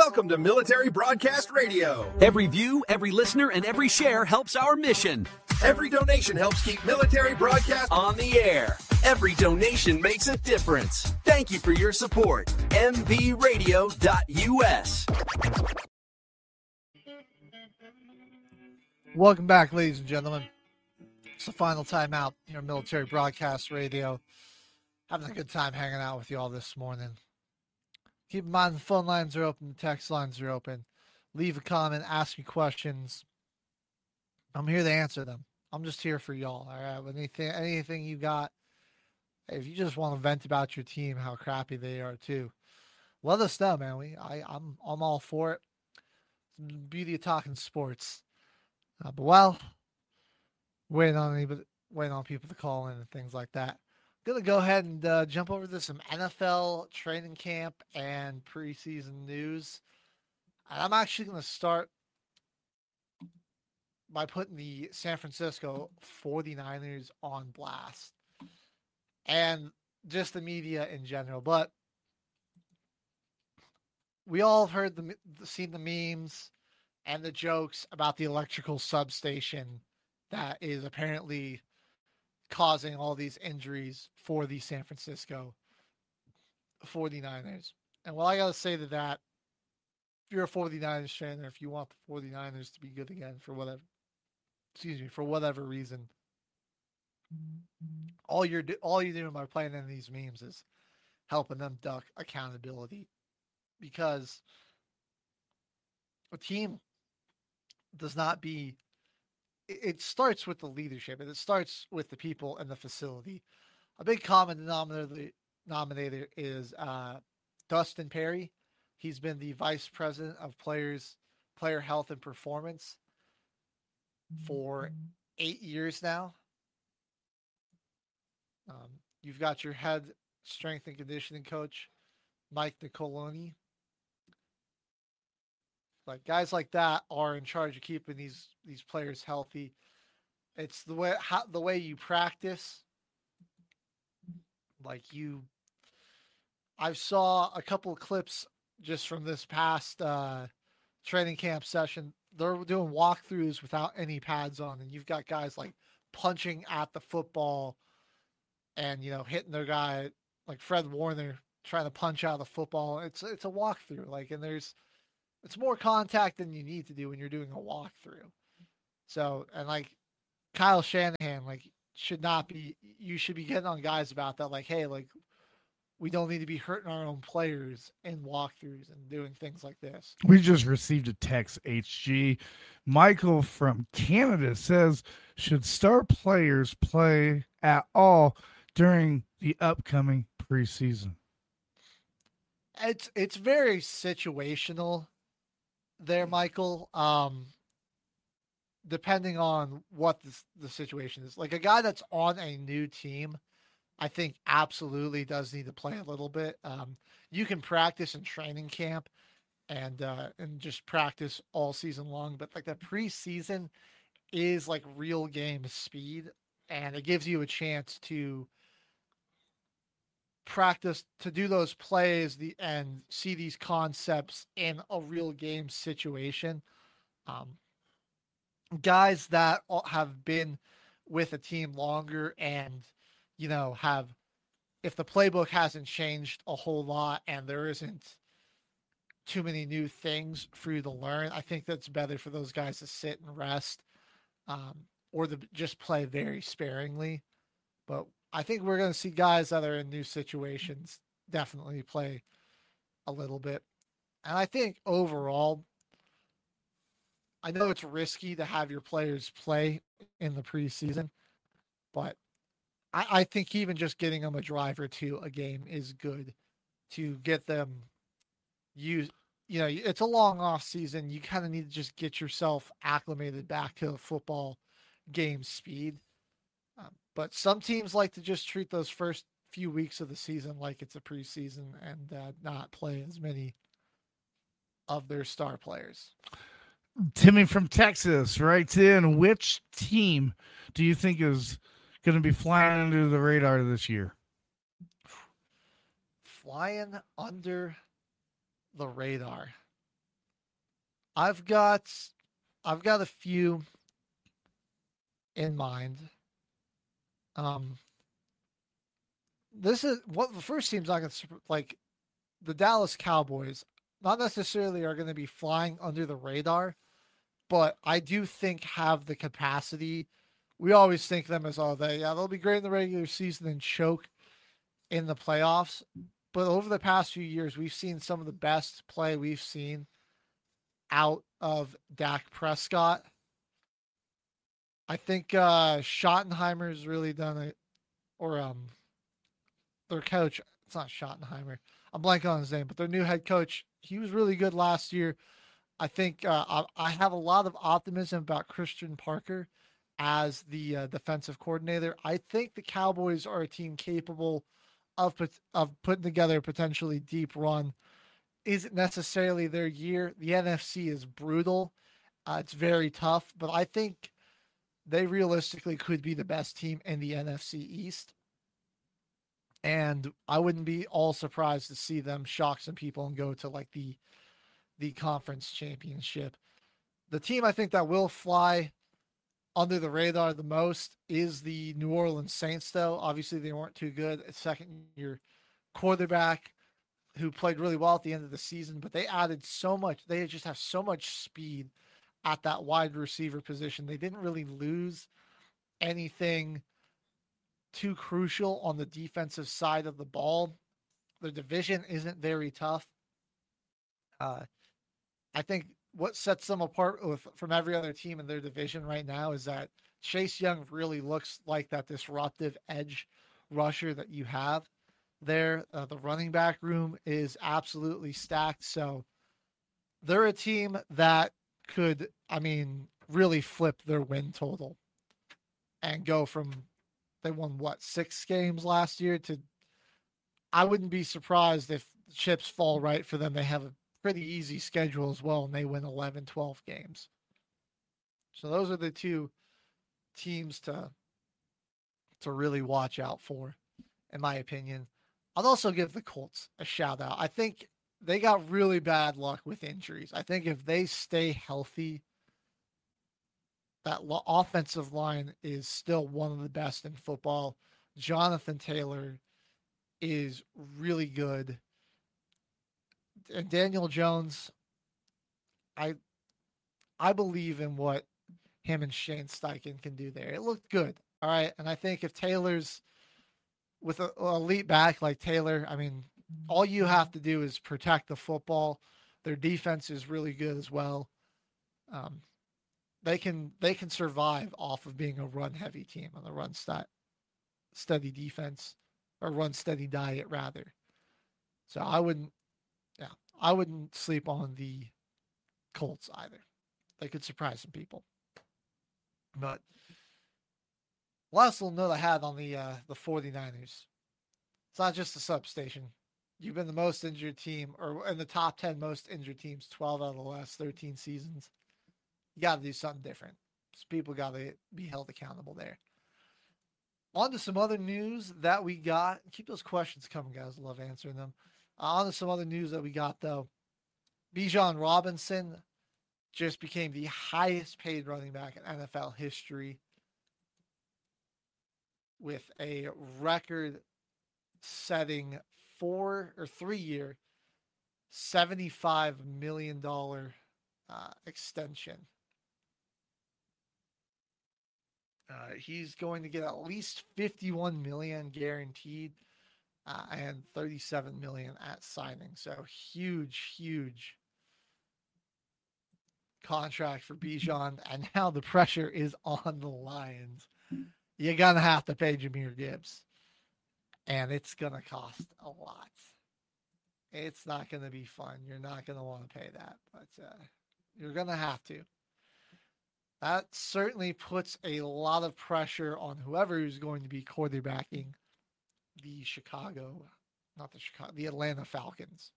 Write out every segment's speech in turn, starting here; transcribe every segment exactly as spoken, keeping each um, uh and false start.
Welcome to Military Broadcast Radio. Every view, every listener, and every share helps our mission. Every donation helps keep Military Broadcast on the air. Every donation makes a difference. Thank you for your support. M V radio dot U S. Welcome back, ladies and gentlemen. It's the final time out here on Military Broadcast Radio. Having a good time hanging out with you all this morning. Keep in mind the phone lines are open, the text lines are open. Leave a comment, ask me questions. I'm here to answer them. I'm just here for y'all. All right. Anything, anything you got, if you just want to vent about your team, how crappy they are too, let us know, man. We, I, I'm, I'm all for it. It's the beauty of talking sports. Uh, but well, waiting on anybody, waiting on people to call in and things like that. Gonna go ahead and uh, jump over to some N F L training camp and preseason news. And I'm actually gonna start by putting the San Francisco forty-niners on blast and just the media in general. But we all have heard the seen the memes and the jokes about the electrical substation that is apparently causing all these injuries for the San Francisco forty-niners. And what I got to say to that, if you're a forty-niners fan, or if you want the forty-niners to be good again for whatever, excuse me, for whatever reason, all you're do, all you're doing by playing in these memes is helping them duck accountability, because a team does not be, it starts with the leadership, and it starts with the people and the facility. A big common denominator, denominator is uh, Dustin Perry. He's been the vice president of players, player health and performance for eight years now. Um, you've got your head strength and conditioning coach, Mike Nicoloni. Like guys like that are in charge of keeping these these players healthy. It's the way how, the way you practice. Like you, I saw a couple of clips just from this past uh, training camp session. They're doing walkthroughs without any pads on, and you've got guys like punching at the football, and you know hitting their guy like Fred Warner trying to punch out the football. It's it's a walkthrough, like, and there's. It's more contact than you need to do when you're doing a walkthrough. So, and like Kyle Shanahan, like should not be, you should be getting on guys about that. Like, hey, like we don't need to be hurting our own players in walkthroughs and doing things like this. We just received a text, H G. Michael from Canada says, should star players play at all during the upcoming preseason? It's, it's very situational there, Michael. Um, depending on what the, the situation is, like a guy that's on a new team, I think absolutely does need to play a little bit. Um, you can practice in training camp and, uh, and just practice all season long, but like the preseason is like real game speed, and it gives you a chance to practice to do those plays the and see these concepts in a real game situation. Um, guys that have been with a team longer and, you know, have, if the playbook hasn't changed a whole lot and there isn't too many new things for you to learn, I think that's better for those guys to sit and rest, um, or to just play very sparingly. But I think we're going to see guys that are in new situations definitely play a little bit. And I think overall, I know it's risky to have your players play in the preseason, but I, I think even just getting them a drive or two a game is good to get them use. You know, it's a long off season. You kind of need to just get yourself acclimated back to football game speed. Um, but some teams like to just treat those first few weeks of the season like it's a preseason and uh, not play as many of their star players. Timmy from Texas writes in, which team do you think is going to be flying under the radar this year? Flying under the radar. I've got I've got a few in mind. Um, this is what the first team's not going to like the Dallas Cowboys. Not necessarily are going to be flying under the radar, but I do think have the capacity. We always think them as oh they yeah they'll be great in the regular season and choke in the playoffs. But over the past few years, we've seen some of the best play we've seen out of Dak Prescott. I think uh, Schottenheimer's really done it, or um, their coach. It's not Schottenheimer. I'm blanking on his name, but their new head coach. He was really good last year. I think uh, I, I have a lot of optimism about Christian Parker as the uh, defensive coordinator. I think the Cowboys are a team capable of of putting together a potentially deep run. Isn't necessarily their year. The N F C is brutal. Uh, it's very tough, but I think they realistically could be the best team in the N F C East. And I wouldn't be all surprised to see them shock some people and go to like the the conference championship. The team I think that will fly under the radar the most is the New Orleans Saints, though. Obviously, they weren't too good. A second-year quarterback who played really well at the end of the season, but they added so much. They just have so much speed at that wide receiver position. They didn't really lose anything too crucial on the defensive side of the ball. The division isn't very tough. Uh, I think what sets them apart with, from every other team in their division right now is that Chase Young really looks like that disruptive edge rusher that you have there. Uh, the running back room is absolutely stacked. So they're a team that could, I mean, really flip their win total and go from, they won what, six games last year to, I wouldn't be surprised if chips fall right for them. They have a pretty easy schedule as well, and they win eleven, twelve games. So those are the two teams to, to really watch out for, in my opinion. I'd also give the Colts a shout out. I think they got really bad luck with injuries. I think if they stay healthy, that lo- offensive line is still one of the best in football. Jonathan Taylor is really good. And Daniel Jones, I I believe in what him and Shane Steichen can do there. It looked good. All right. And I think if Taylor's with an elite back like Taylor, I mean, all you have to do is protect the football. Their defense is really good as well. Um, they can they can survive off of being a run heavy team on the run stat steady defense or run steady diet rather. So I wouldn't, yeah, I wouldn't sleep on the Colts either. They could surprise some people. But last little note I had on the uh, the 49ers. It's not just the substation. You've been the most injured team, or in the top ten most injured teams, twelve out of the last thirteen seasons. You got to do something different. So people got to be held accountable there. On to some other news that we got. Keep those questions coming, guys. I love answering them. Uh, on to some other news that we got, though. Bijan Robinson just became the highest paid running back in N F L history with a record setting four or three year seventy-five million dollars uh, extension. Uh, he's going to get at least fifty-one million dollars guaranteed uh, and thirty-seven million dollars at signing. So huge, huge contract for Bijan. And now the pressure is on the Lions. You're going to have to pay Jahmyr Gibbs. And it's going to cost a lot. It's not going to be fun. You're not going to want to pay that. But uh, you're going to have to. That certainly puts a lot of pressure on whoever is going to be quarterbacking the Chicago, not the Chicago, the Atlanta Falcons.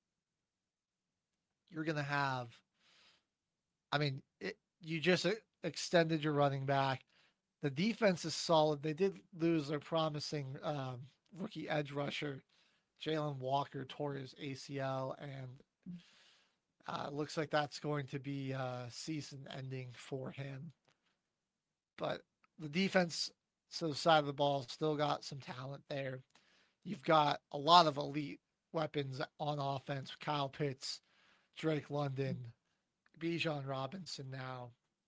You're going to have, I mean, it, you just extended your running back. The defense is solid. They did lose their promising um, rookie edge rusher. Jalen Walker tore his A C L, and Uh, looks like that's going to be uh, season ending for him. But the defense, so the side of the ball, still got some talent there. You've got a lot of elite weapons on offense. Kyle Pitts, Drake London, Bijan Robinson now.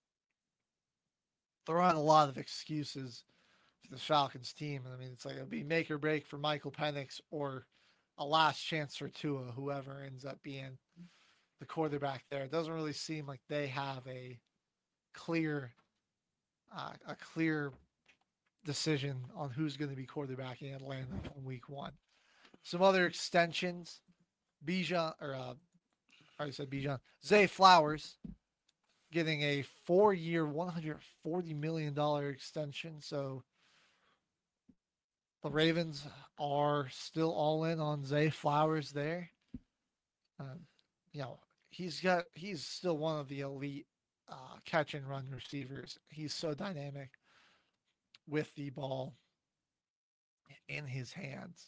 There aren't a lot of excuses for the Falcons team. I mean, it's like it'll be make or break for Michael Penix or a last chance for Tua, whoever ends up being the quarterback there. It doesn't really seem like they have a clear, uh, a clear decision on who's going to be quarterbacking Atlanta in week one. Some other extensions, Bijan, or uh, I already said Bijan, Zay Flowers getting a four-year, one hundred forty million dollars extension. So the Ravens are still all in on Zay Flowers there. Um, you know, he's got he's still one of the elite uh, catch and run receivers. He's so dynamic with the ball in his hands.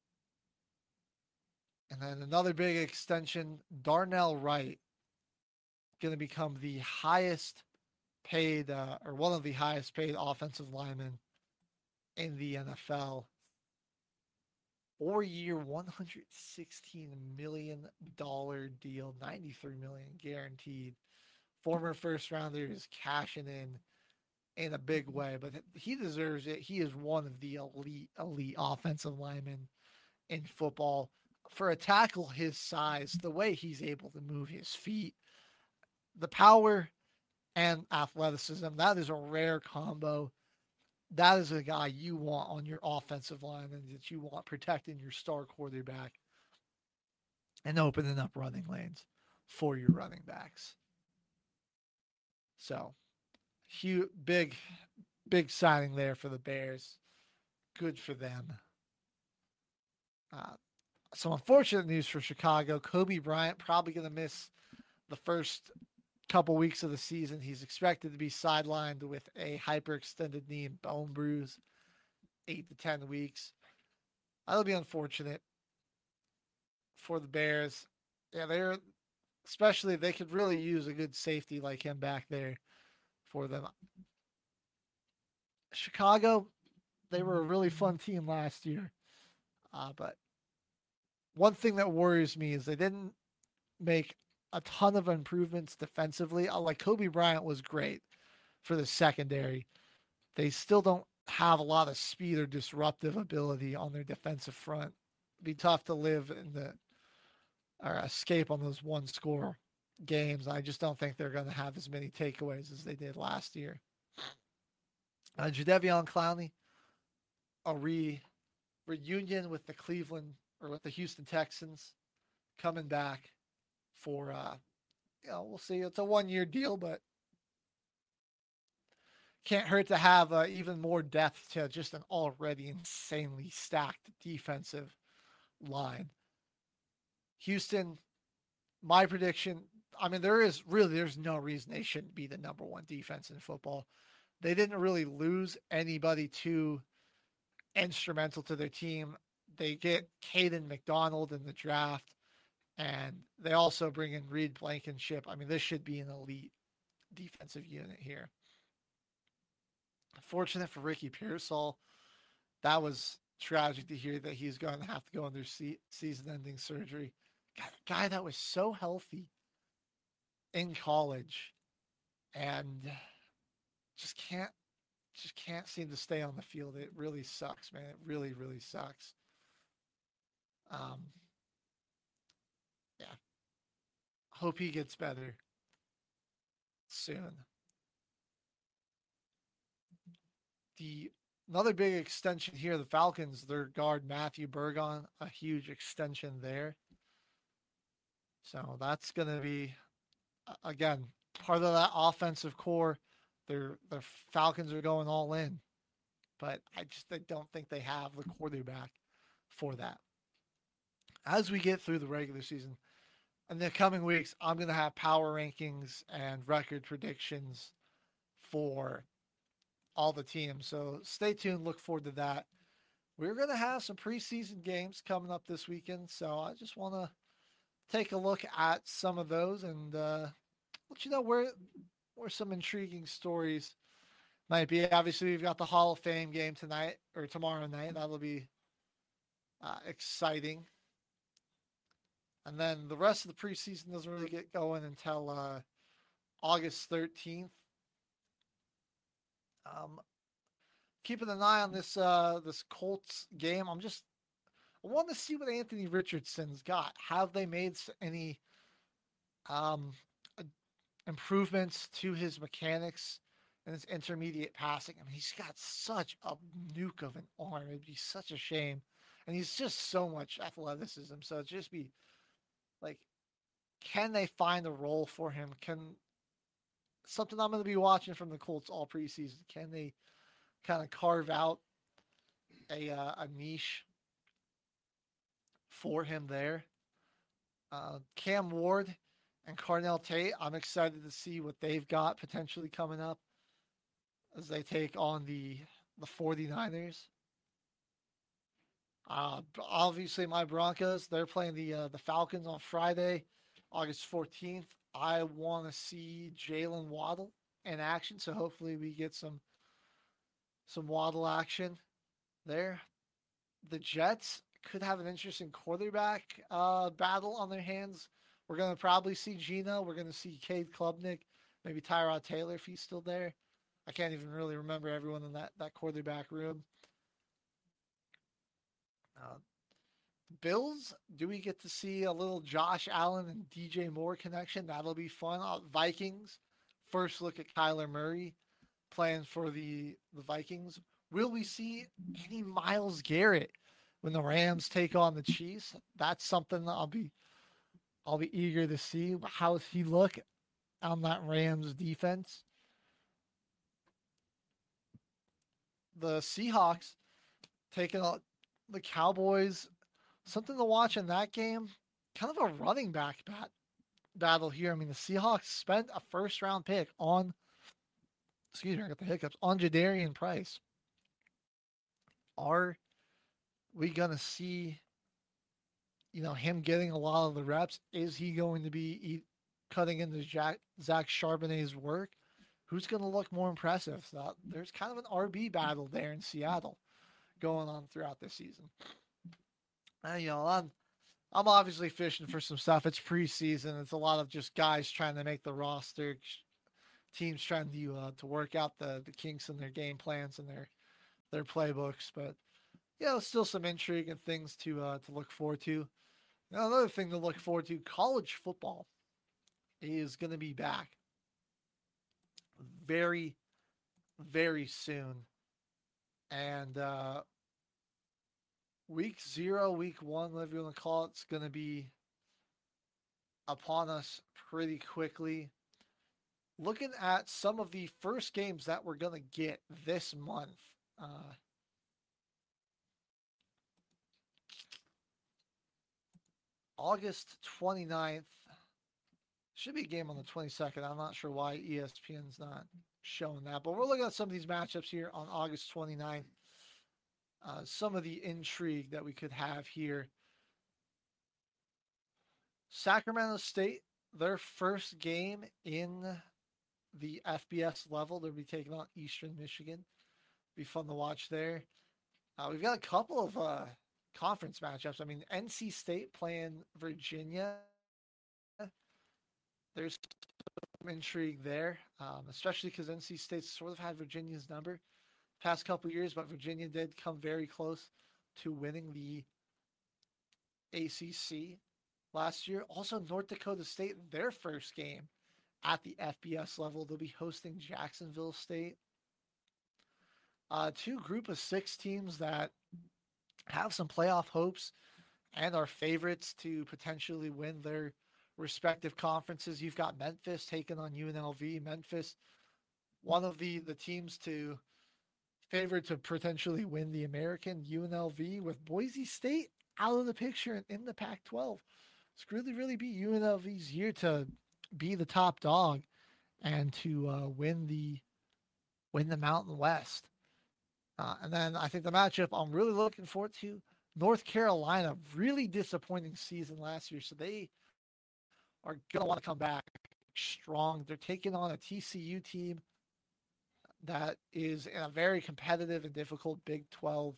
And then another big extension, Darnell Wright, going to become the highest paid, uh, or one of the highest paid offensive linemen in the N F L. Four-year, one hundred sixteen million dollars deal, ninety-three million dollars guaranteed. Former first-rounder is cashing in in a big way, but he deserves it. He is one of the elite, elite offensive linemen in football. For a tackle his size, the way he's able to move his feet, the power and athleticism, that is a rare combo. That is a guy you want on your offensive line and that you want protecting your star quarterback and opening up running lanes for your running backs. So, huge, big, big signing there for the Bears. Good for them. Uh, some unfortunate news for Chicago. Kobe Bryant probably going to miss the first couple weeks of the season. He's expected to be sidelined with a hyperextended knee and bone bruise, eight to ten weeks. That'll be unfortunate for the Bears. Yeah, they're especially they could really use a good safety like him back there for them. Chicago, they were a really fun team last year, uh, but one thing that worries me is they didn't make a ton of improvements defensively. Like Kobe Bryant was great for the secondary. They still don't have a lot of speed or disruptive ability on their defensive front. It'd be tough to live in the or escape on those one score games. I just don't think they're going to have as many takeaways as they did last year. Uh, Jadeveon Clowney, a re reunion with the Cleveland or with the Houston Texans, coming back for, uh, you know, we'll see. It's a one-year deal, but can't hurt to have uh, even more depth to just an already insanely stacked defensive line. Houston, my prediction, I mean, there is really, there's no reason they shouldn't be the number one defense in football. They didn't really lose anybody too instrumental to their team. They get Caden McDonald in the draft, and they also bring in Reed Blankenship. I mean, this should be an elite defensive unit here. Fortunate for Ricky Pearsall, that was tragic to hear that he's going to have to go under se- season-ending surgery. God, a guy that was so healthy in college and just can't just can't seem to stay on the field. It really sucks, man. It really, really sucks. Um, yeah. Hope he gets better soon. The another big extension here, the Falcons, their guard Matthew Bergon, a huge extension there. So that's going to be, again, part of that offensive core. They're, the Falcons are going all in, but I just I don't think they have the quarterback for that. As we get through the regular season, in the coming weeks, I'm going to have power rankings and record predictions for all the teams. So stay tuned. Look forward to that. We're going to have some preseason games coming up this weekend. So I just want to take a look at some of those and uh, let you know where where some intriguing stories might be. Obviously, we've got the Hall of Fame game tonight or tomorrow night. That'll be uh, exciting. And then the rest of the preseason doesn't really get going until uh, August thirteenth. Um, keeping an eye on this uh, this Colts game. I'm just I want to see what Anthony Richardson's got. Have they made any um, improvements to his mechanics and his intermediate passing? I mean, he's got such a nuke of an arm. It'd be such a shame. And he's just so much athleticism. So it'd just be like, can they find a role for him? Can something I'm going to be watching from the Colts all preseason? Can they kind of carve out a uh, a niche for him there? Uh, Cam Ward and Carnell Tate, I'm excited to see what they've got potentially coming up as they take on the the 49ers. Uh, obviously, my Broncos, they're playing the uh, the Falcons on Friday, August fourteenth. I want to see Jalen Waddle in action, so hopefully we get some some Waddle action there. The Jets could have an interesting quarterback uh, battle on their hands. We're going to probably see Gino. We're going to see Cade Klubnik, maybe Tyrod Taylor if he's still there. I can't even really remember everyone in that, that quarterback room. Uh, Bills, do we get to see a little Josh Allen and D J Moore connection? That'll be fun. Uh, Vikings, first look at Kyler Murray playing for the, the Vikings. Will we see any Myles Garrett when the Rams take on the Chiefs? That's something I'll be I'll be eager to see. How does he look on that Rams defense? The Seahawks taking on the Cowboys. Something to watch in that game. Kind of a running back bat, battle here. I mean, the Seahawks spent a first round pick on, excuse me, I got the hiccups, on Jadarian Price. Are we going to see, you know, him getting a lot of the reps? Is he going to be eat, cutting into Jack, Zach Charbonnet's work? Who's going to look more impressive? So there's kind of an R B battle there in Seattle going on throughout this season. And, you know, I'm, I'm obviously fishing for some stuff. It's preseason. It's a lot of just guys trying to make the roster, teams trying to uh, to work out the, the kinks in their game plans and their their playbooks. But, you know, still some intrigue and things to uh, to look forward to. Now, another thing to look forward to, college football is going to be back very, very soon. And uh, week zero, week one, whatever you want to call it, it's going to be upon us pretty quickly. Looking at some of the first games that we're going to get this month. Uh, August twenty-ninth. Should be a game on the twenty-second. I'm not sure why E S P N's not showing that. But we're looking at some of these matchups here on August twenty-ninth. Uh, some of the intrigue that we could have here. Sacramento State, their first game in the F B S level. They'll be taking on Eastern Michigan. Be fun to watch there. Uh, we've got a couple of uh, conference matchups. I mean, N C State playing Virginia. There's some intrigue there, um, especially because N C State sort of had Virginia's number past couple years, but Virginia did come very close to winning the A C C last year. Also, North Dakota State, their first game at the F B S level, they'll be hosting Jacksonville State. Uh, two group of six teams that have some playoff hopes and are favorites to potentially win their respective conferences. You've got Memphis taking on U N L V. Memphis, one of the, the teams to favored to potentially win the American. U N L V with Boise State out of the picture and in the Pac twelve. It's really, really be U N L V's year to be the top dog and to uh, win the win the Mountain West. Uh, and then I think the matchup I'm really looking forward to, North Carolina, really disappointing season last year. So they are going to want to come back strong. They're taking on a T C U team that is in a very competitive and difficult Big twelve.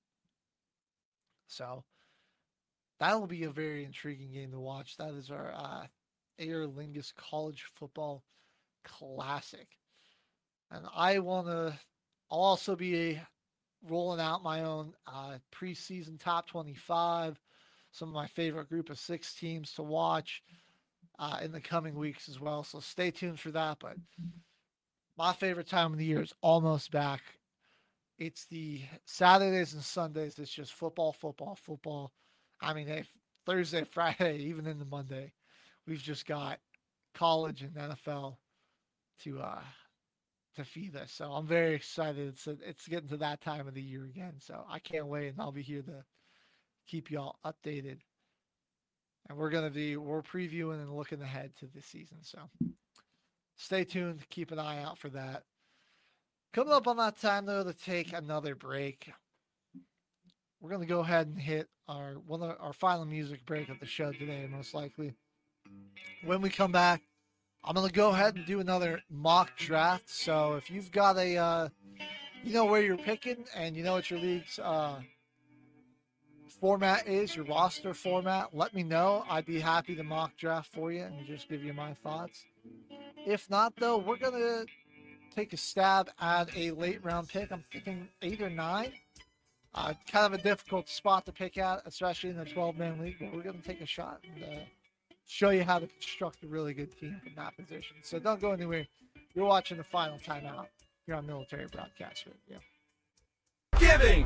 So that will be a very intriguing game to watch. That is our uh, Aer Lingus College Football Classic. And I want to I'll also be rolling out my own uh, preseason top twenty-five, some of my favorite group of six teams to watch uh, in the coming weeks as well. So stay tuned for that. But my favorite time of the year is almost back. It's the Saturdays and Sundays. It's just football, football, football. I mean, they, Thursday, Friday, even into Monday, we've just got college and N F L to uh, to feed us. So I'm very excited. It's a, it's getting to that time of the year again. So I can't wait, and I'll be here to keep y'all updated. And we're gonna be we're previewing and looking ahead to this season. So stay tuned. Keep an eye out for that. Coming up on that time though to take another break. We're gonna go ahead and hit our one of our final music break of the show today, most likely. When we come back, I'm gonna go ahead and do another mock draft. So if you've got a, uh, you know where you're picking, and you know what your league's uh, format is, your roster format, let me know. I'd be happy to mock draft for you and just give you my thoughts. If not, though, we're gonna take a stab at a late round pick. I'm thinking eight or nine. Uh, kind of a difficult spot to pick at, especially in a twelve-man league, but we're gonna take a shot and uh, show you how to construct a really good team from that position. So don't go anywhere. You're watching the final timeout here on Military Broadcast Radio. Giving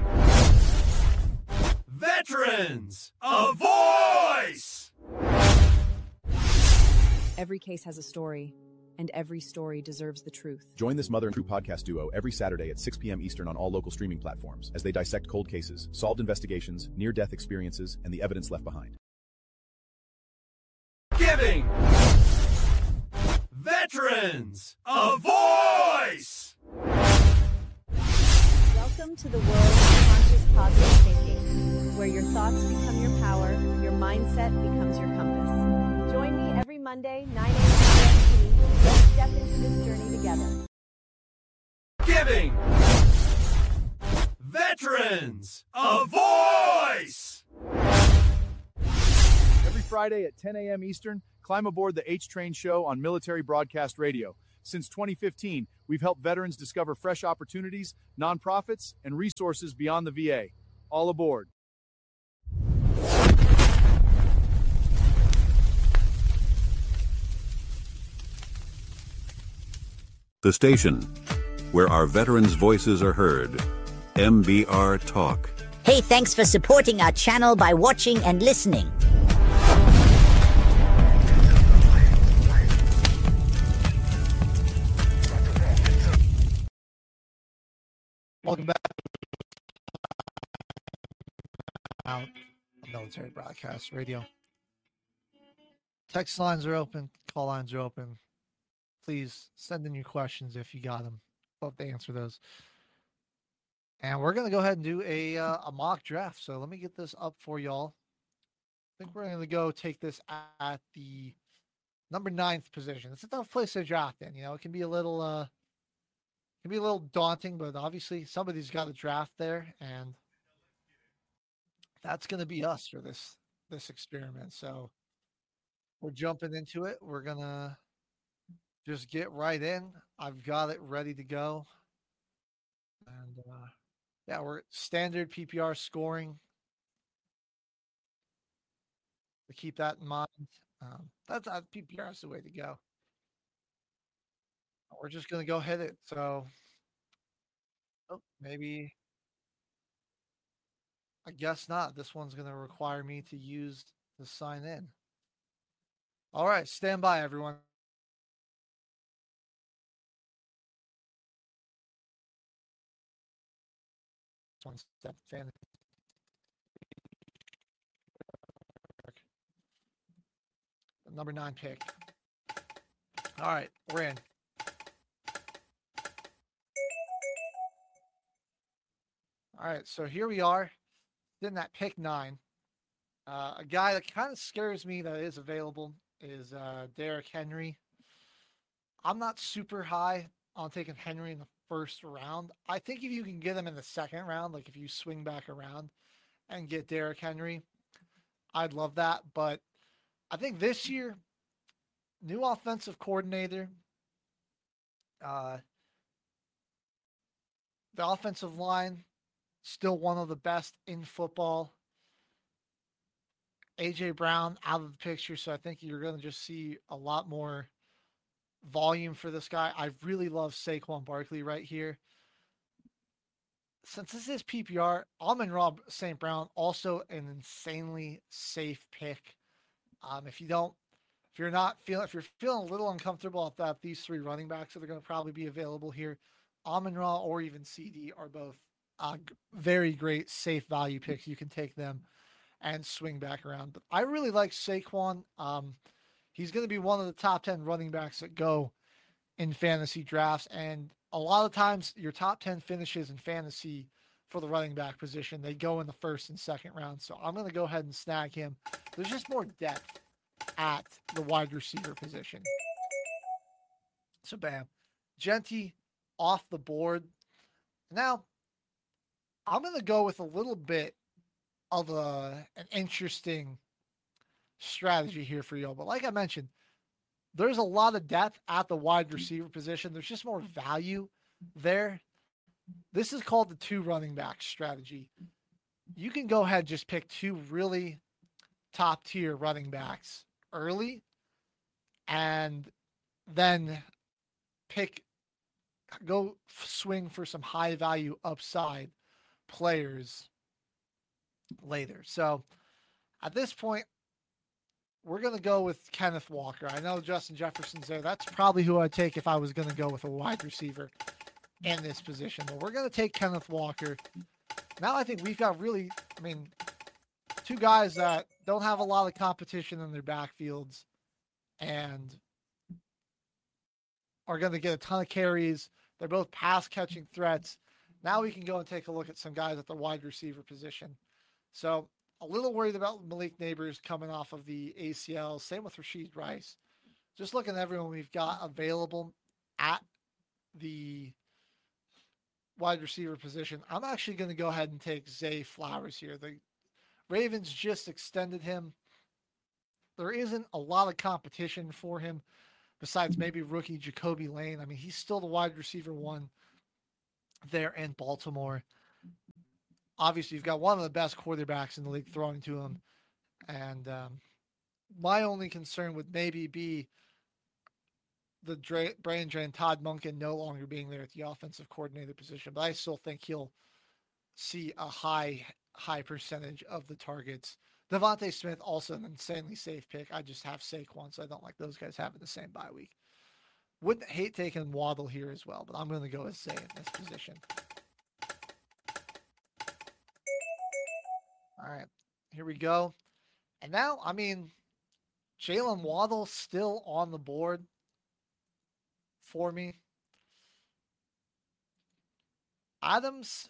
veterans a voice. Every case has a story, and every story deserves the truth. Join this Mother and True podcast duo every Saturday at six p.m. Eastern on all local streaming platforms as they dissect cold cases, solved investigations, near-death experiences, and the evidence left behind. Giving veterans a voice. Welcome to the world of conscious positive thinking, where your thoughts become your power, your mindset becomes your compass. Join me every Monday, nine a.m. P M Let's step into this journey together. Giving veterans a voice. Every Friday at ten a.m. Eastern, climb aboard the H-Train show on Military Broadcast Radio. Since twenty fifteen, we've helped veterans discover fresh opportunities, nonprofits, and resources beyond the V A. All aboard. The station where our veterans' voices are heard. M B R Talk. Hey, thanks for supporting our channel by watching and listening. Welcome back out on Military Broadcast Radio. Text lines are open, call lines are open. Please send in your questions if you got them. Love to answer those. And we're going to go ahead and do a uh, a mock draft. So let me get this up for y'all. I think we're going to go take this at the number ninth position. It's a tough place to draft in. You know, it can be a little uh, can be a little daunting, but obviously somebody's got to draft there, and that's going to be us for this this experiment. So we're jumping into it. We're gonna just get right in. I've got it ready to go. And uh, yeah, we're standard P P R scoring. To keep that in mind. Um, that's uh, P P R is the way to go. We're just going to go hit it. So oh, maybe, I guess not. This one's going to require me to use to sign in. All right, stand by, everyone. One step fan. Number nine pick. All right, we're in. All right, so here we are, in that pick nine. Uh, a guy that kind of scares me that is available is uh, Derrick Henry. I'm not super high on taking Henry in the first round. I think if you can get him in the second round, like if you swing back around and get Derrick Henry, I'd love that. But I think this year, new offensive coordinator, uh, the offensive line, still one of the best in football. A J Brown out of the picture, so I think you're going to just see a lot more volume for this guy. I really love Saquon Barkley right here. Since this is P P R, Amon-Ra Saint Brown, also an insanely safe pick. Um, if you don't, if you're not feeling, if you're feeling a little uncomfortable at that, these three running backs that are going to probably be available here, Amon-Ra or even C D are both uh, very great safe value picks. You can take them and swing back around. But I really like Saquon. Um, he's going to be one of the top ten running backs that go in fantasy drafts. And a lot of times your top ten finishes in fantasy for the running back position, they go in the first and second round. So I'm going to go ahead and snag him. There's just more depth at the wide receiver position. So bam, Genty off the board. Now I'm going to go with a little bit of a, an interesting strategy here for you. But like I mentioned, there's a lot of depth at the wide receiver position. There's just more value there. This is called the two running back strategy. You can go ahead and just pick two really top tier running backs early and then pick, go swing for some high value upside players later. So at this point, we're going to go with Kenneth Walker. I know Justin Jefferson's there. That's probably who I'd take if I was going to go with a wide receiver in this position. But we're going to take Kenneth Walker. Now I think we've got really, I mean, two guys that don't have a lot of competition in their backfields and are going to get a ton of carries. They're both pass catching threats. Now we can go and take a look at some guys at the wide receiver position. So a little worried about Malik Neighbors coming off of the A C L. Same with Rashid Rice. Just looking at everyone we've got available at the wide receiver position. I'm actually going to go ahead and take Zay Flowers here. The Ravens just extended him. There isn't a lot of competition for him besides maybe rookie Jacoby Lane. I mean, he's still the wide receiver one there in Baltimore. Obviously, you've got one of the best quarterbacks in the league throwing to him. And um, my only concern would maybe be the dra- brain drain, Todd Monken no longer being there at the offensive coordinator position. But I still think he'll see a high, high percentage of the targets. Devontae Smith, also an insanely safe pick. I just have Saquon, so I don't like those guys having the same bye week. Wouldn't hate taking Waddle here as well, but I'm going to go with Zay in this position. All right, here we go. And now, I mean, Jalen Waddle still on the board for me. Adams,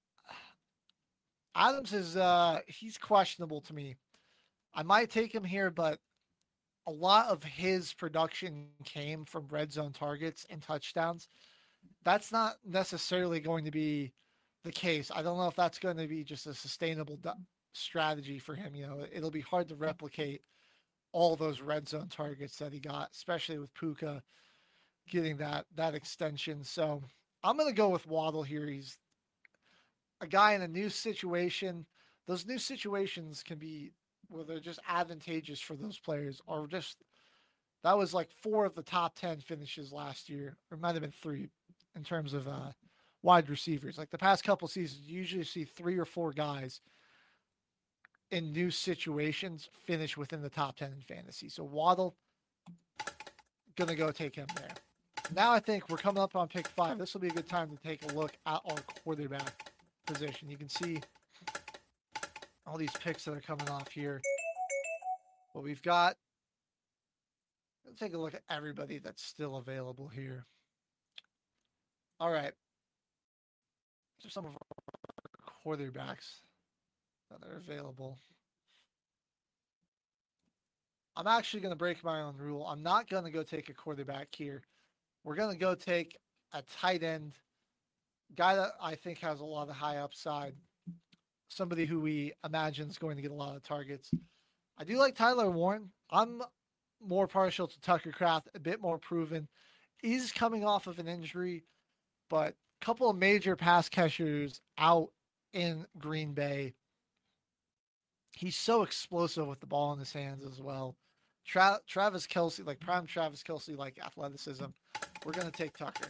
Adams is, uh, he's questionable to me. I might take him here, but a lot of his production came from red zone targets and touchdowns. That's not necessarily going to be the case. I don't know if that's going to be just a sustainable du- strategy for him. You know, it'll be hard to replicate all those red zone targets that he got, especially with Puka getting that, that extension. So I'm going to go with Waddle here. He's a guy in a new situation. Those new situations can be where they're just advantageous for those players, or just, that was like four of the top ten finishes last year, or it might have been three in terms of uh, wide receivers. Like the past couple seasons, you usually see three or four guys in new situations finish within the top ten in fantasy. So Waddle, gonna go take him there. Now I think we're coming up on pick five. This will be a good time to take a look at our quarterback position. You can see all these picks that are coming off here. But we've got, let's take a look at everybody that's still available here. All right. These are some of our quarterbacks that are available. I'm actually going to break my own rule. I'm not going to go take a quarterback here. We're going to go take a tight end, guy that I think has a lot of high upside, somebody who we imagine is going to get a lot of targets. I do like Tyler Warren. I'm more partial to Tucker Kraft, a bit more proven. He's coming off of an injury, but a couple of major pass catchers out in Green Bay. He's so explosive with the ball in his hands as well. Tra- Travis Kelce, like prime Travis Kelce, like athleticism. We're going to take Tucker.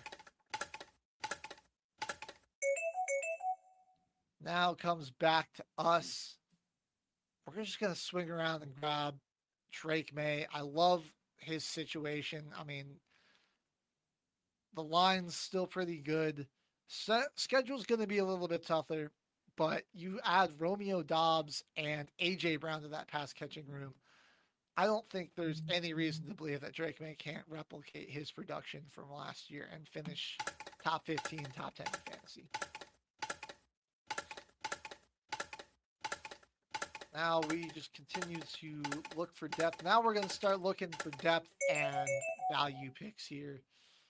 Now comes back to us. We're just going to swing around and grab Drake May. I love his situation. I mean, the line's still pretty good. Se- schedule's going to be a little bit tougher, but you add Romeo Doubs and A J Brown to that pass catching room. I don't think there's any reason to believe that Drake May can't replicate his production from last year and finish top fifteen, top ten in fantasy. Now we just continue to look for depth. Now we're going to start looking for depth and value picks here.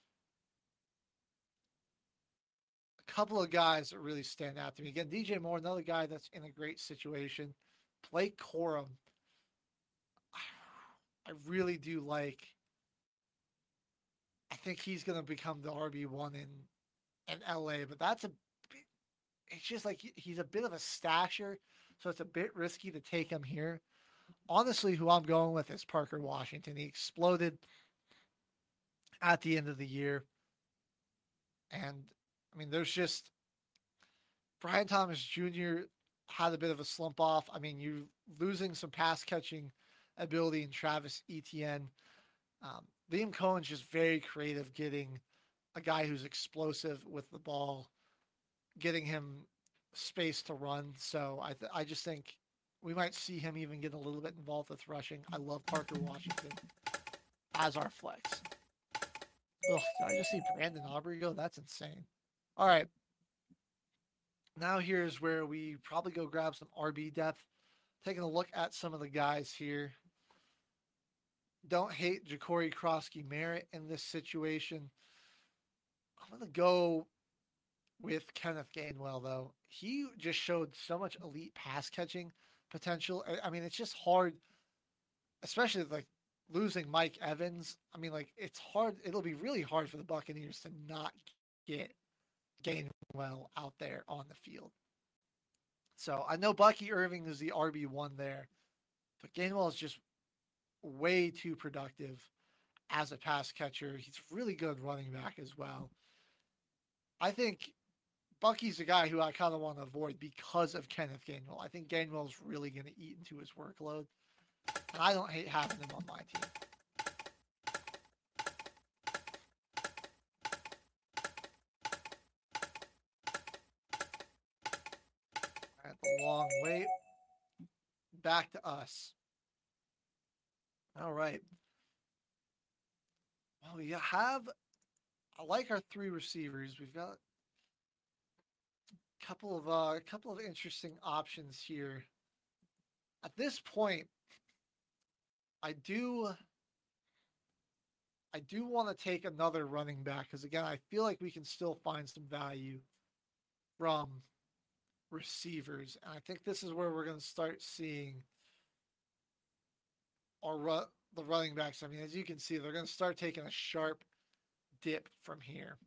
A couple of guys that really stand out to me. Again, D J Moore, another guy that's in a great situation. Blake Corum. I really do like. I think he's going to become the R B one in, in L A, but that's a bit, it's just like he's a bit of a stasher, so it's a bit risky to take him here. Honestly, who I'm going with is Parker Washington. He exploded at the end of the year. And, I mean, there's just Brian Thomas Junior had a bit of a slump off. I mean, you're losing some pass catching ability in Travis Etienne. Um, Liam Cohen's just very creative, getting a guy who's explosive with the ball, getting him space to run. So I th- I just think we might see him even get a little bit involved with rushing. I love Parker Washington as our flex. Ugh, did I just see Brandon Aubrey go? That's insane. All right. Now here's where we probably go grab some R B depth. Taking a look at some of the guys here. Don't hate Ja'Cory Crosky-Merritt in this situation. I'm going to go with Kenneth Gainwell, though. He just showed so much elite pass catching potential. I mean, it's just hard, especially like losing Mike Evans. I mean, like it's hard. It'll be really hard for the Buccaneers to not get Gainwell out there on the field. So I know Bucky Irving is the R B one there, but Gainwell is just way too productive as a pass catcher. He's really good running back as well. I think Bucky's the guy who I kind of want to avoid because of Kenneth Gainwell. I think Gainwell's really going to eat into his workload. And I don't hate having him on my team. At the long wait. Back to us. All right. Well, we have, I like our three receivers. We've got a couple of uh, a couple of interesting options here. At this point, I do I do want to take another running back because again, I feel like we can still find some value from receivers, and I think this is where we're going to start seeing our ru- the running backs. I mean, as you can see, they're going to start taking a sharp dip from here.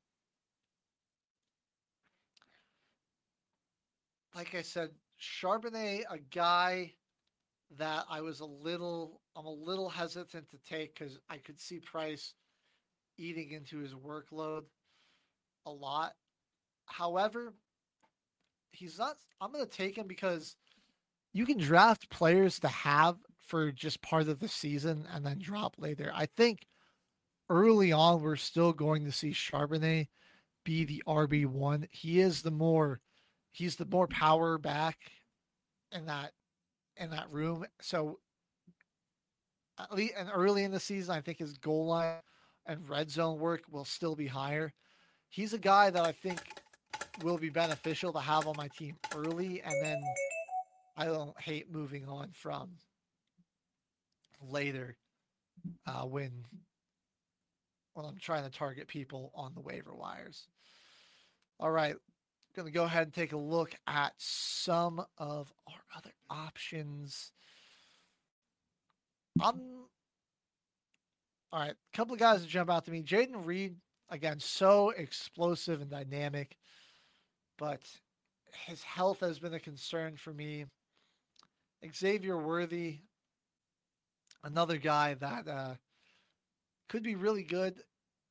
Like I said, Charbonnet, a guy that I was a little, I'm a little hesitant to take because I could see Price eating into his workload a lot. However, he's not, I'm going to take him because you can draft players to have for just part of the season and then drop later. I think early on, we're still going to see Charbonnet be the R B one. He is the more, he's the more power back in that, in that room. So at least, and early in the season, I think his goal line and red zone work will still be higher. He's a guy that I think will be beneficial to have on my team early, and then I don't hate moving on from later uh, when when I'm trying to target people on the waiver wires. All right, going to go ahead and take a look at some of our other options. Um, all right, a couple of guys that jump out to me. Jaden Reed, again, so explosive and dynamic, but his health has been a concern for me. Xavier Worthy, another guy that uh, could be really good.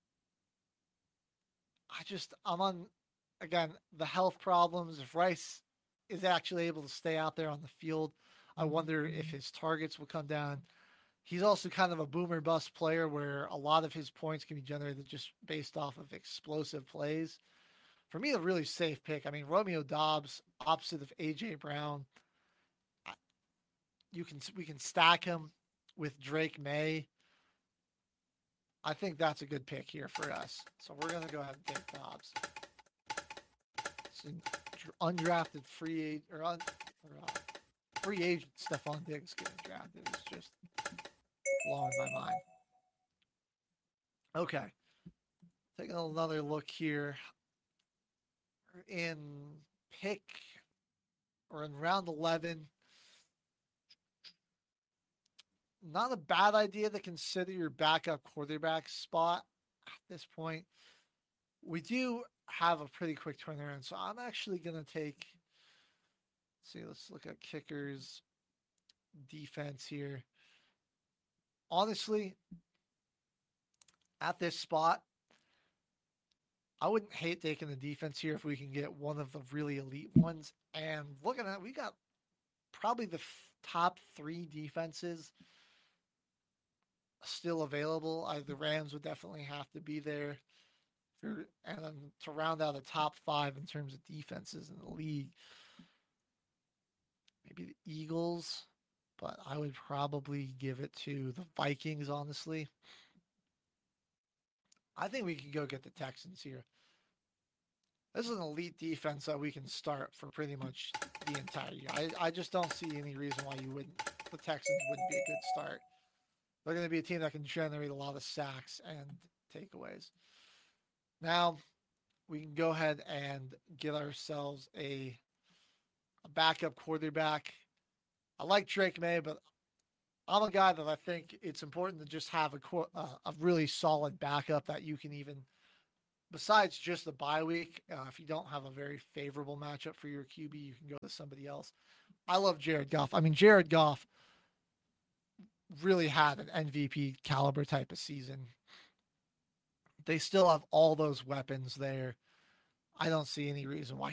I just, I'm on, again, the health problems. If Rice is actually able to stay out there on the field, I wonder if his targets will come down. He's also kind of a boomer bust player where a lot of his points can be generated just based off of explosive plays. For me, a really safe pick. I mean, Romeo Doubs, opposite of A J Brown. You can we can stack him with Drake May. I think that's a good pick here for us. So we're gonna go ahead and take Doubs. So undrafted free agent or, un, or uh, free agent Stephon Diggs getting drafted is just blowing my mind. Okay, taking another look here. We're in pick or in round eleven. Not a bad idea to consider your backup quarterback spot at this point. We do have a pretty quick turnaround, so I'm actually going to take, let's see, let's look at kickers, defense here. Honestly, at this spot, I wouldn't hate taking the defense here if we can get one of the really elite ones. And looking at it, we got probably the f- top three defenses still available. I, the Rams would definitely have to be there. For, and then to round out the top five in terms of defenses in the league, maybe the Eagles, but I would probably give it to the Vikings, honestly. I think we can go get the Texans here. This is an elite defense that we can start for pretty much the entire year. I, I just don't see any reason why you wouldn't. The Texans wouldn't be a good start. They're going to be a team that can generate a lot of sacks and takeaways. Now, we can go ahead and get ourselves a, a backup quarterback. I like Drake May, but I'm a guy that I think it's important to just have a, uh, a really solid backup that you can even, besides just the bye week, uh, if you don't have a very favorable matchup for your Q B, you can go to somebody else. I love Jared Goff. I mean, Jared Goff really had an M V P caliber type of season. They still have all those weapons there. I don't see any reason why